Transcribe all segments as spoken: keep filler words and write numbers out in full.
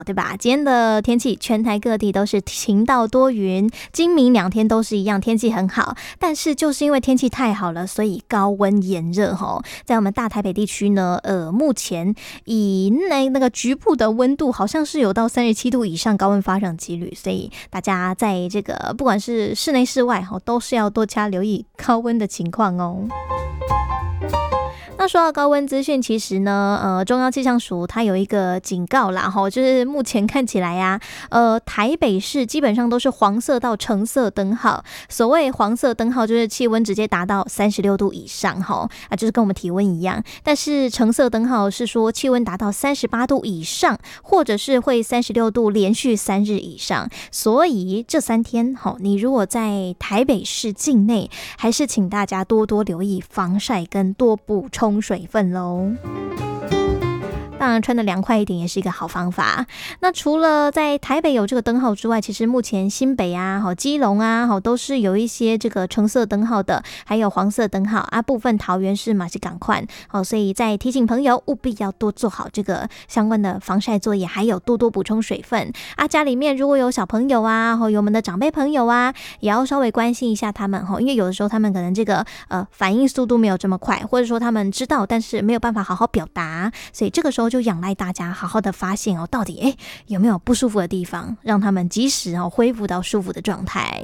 对吧？今天的天气全台各地都是晴到多云，今明两天都是一样，天气很好。但是就是因为天气太好了，所以高温炎热齁。在我们大台北地区呢，呃，目前以那那个局部的温度好像是有到三十七度以上高温发生几率，所以大家在这个不管是室内室外齁，都是要多加留意高温的情况哦。那说到高温资讯，其实呢，呃，中央气象署它有一个警告啦，哈，就是目前看起来呀、啊，呃，台北市基本上都是黄色到橙色灯号。所谓黄色灯号，就是气温直接达到三十六度以上，哈，啊，就是跟我们体温一样。但是橙色灯号是说气温达到三十八度以上，或者是会三十六度连续三日以上。所以这三天，哈，你如果在台北市境内，还是请大家多多留意防晒跟多补充水分咯。当然穿得凉快一点也是一个好方法。那除了在台北有这个灯号之外，其实目前新北啊、基隆啊都是有一些这个橙色灯号的，还有黄色灯号啊，部分桃园市嘛是赶快，所以在提醒朋友务必要多做好这个相关的防晒作业，还有多多补充水分啊。家里面如果有小朋友啊，有我们的长辈朋友啊，也要稍微关心一下他们，因为有的时候他们可能这个呃反应速度没有这么快，或者说他们知道但是没有办法好好表达，所以这个时候就仰赖大家好好的发现哦，到底诶有没有不舒服的地方，让他们及时哦恢复到舒服的状态。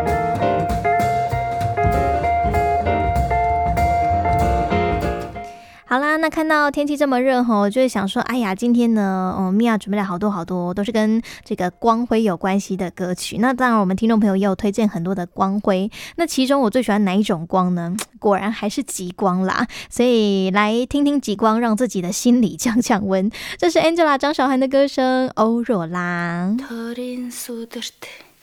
好啦，那看到天气这么热吼，就会想说，哎呀，今天呢，哦，米娅准备了好多好多，都是跟这个光辉有关系的歌曲。那当然，我们听众朋友也有推荐很多的光辉。那其中我最喜欢哪一种光呢？果然还是极光啦。所以来听听极光，让自己的心里降降温。这是 Angela 张韶涵的歌声《欧若拉》。